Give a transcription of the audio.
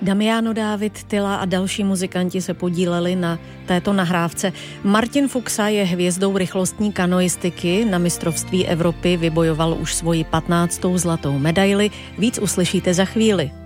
Damiano David, Tyla a další muzikanti se podíleli na této nahrávce. Martin Fuxa je hvězdou rychlostní kanoistiky. Na mistrovství Evropy vybojoval už svoji 15. zlatou medaili. Víc uslyšíte za chvíli.